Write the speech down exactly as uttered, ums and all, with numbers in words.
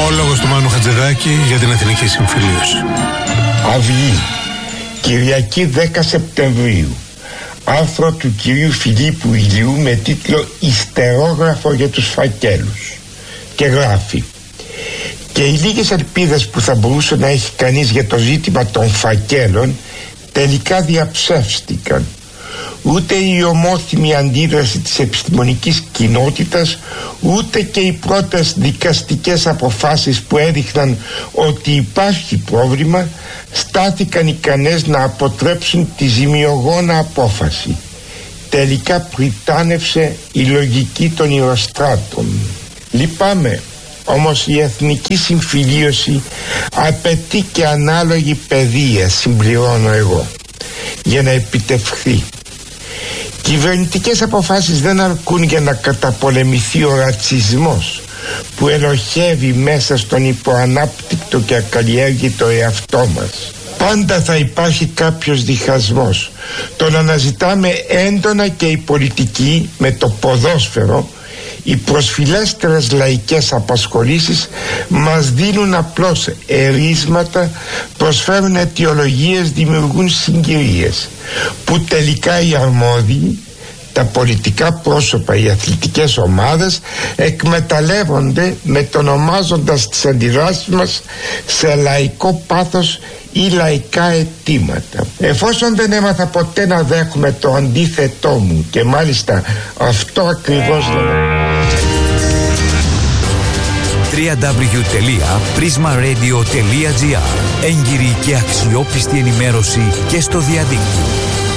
Ο λόγος του Μάνου Χατζηδάκη για την Εθνική Συμφιλίωση. Αυγή, Κυριακή δέκα Σεπτεμβρίου. Άρθρο του κυρίου Φιλίππου Ηλιού με τίτλο «Ιστερόγραφο για τους φακέλους». Και γράφει: «Και οι λίγες ελπίδες που θα μπορούσε να έχει κανείς για το ζήτημα των φακέλων τελικά διαψεύστηκαν. Ούτε η ομόθυμη αντίδραση της επιστημονικής κοινότητας, ούτε και οι πρώτες δικαστικές αποφάσεις που έδειχναν ότι υπάρχει πρόβλημα στάθηκαν ικανές να αποτρέψουν τη ζημιογόνα απόφαση. Τελικά πριτάνευσε η λογική των ιεροστράτων. Λυπάμαι, όμως η εθνική συμφιλίωση απαιτεί και ανάλογη παιδεία, συμπληρώνω εγώ, για να επιτευχθεί. Κυβερνητικές αποφάσεις δεν αρκούν για να καταπολεμηθεί ο ρατσισμός που ελοχεύει μέσα στον υποανάπτυκτο και ακαλλιέργητο εαυτό μας. Πάντα θα υπάρχει κάποιος διχασμός. Τον αναζητάμε έντονα και οι πολιτικοί με το ποδόσφαιρο. Οι προσφυλέστερες λαϊκές απασχολήσεις μας δίνουν απλώς ερίσματα, προσφέρουν αιτιολογίες, δημιουργούν συγκυρίες που τελικά οι αρμόδιοι, τα πολιτικά πρόσωπα, οι αθλητικές ομάδες εκμεταλλεύονται, μετονομάζοντας τις αντιδράσεις μας σε λαϊκό πάθος ή λαϊκά αιτήματα. Εφόσον δεν έμαθα ποτέ να δέχομαι το αντίθετό μου, και μάλιστα αυτό ακριβώς double-u double-u double-u τελεία πρίσμα ρέιντιο τελεία τζι άρ. Έγκυρη και αξιόπιστη ενημέρωση και στο διαδίκτυο.